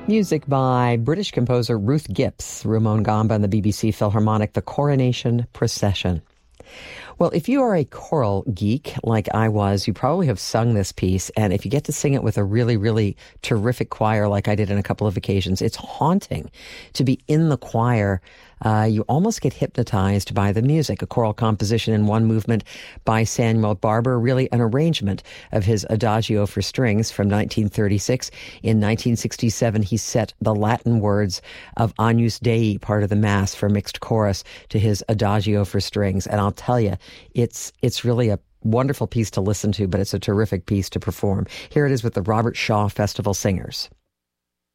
Music by British composer Ruth Gipps, Ramon Gamba and the BBC Philharmonic, The Coronation Procession. Well, if you are a choral geek like I was, you probably have sung this piece, and if you get to sing it with a really, really terrific choir like I did on a couple of occasions, it's haunting to be in the choir. You almost get hypnotized by the music. A choral composition in one movement by Samuel Barber, really an arrangement of his Adagio for strings from 1936. In 1967, he set the Latin words of Agnus Dei, part of the Mass for mixed chorus, to his Adagio for strings. And I'll tell you, it's really a wonderful piece to listen to, but it's a terrific piece to perform. Here it is with the Robert Shaw Festival Singers.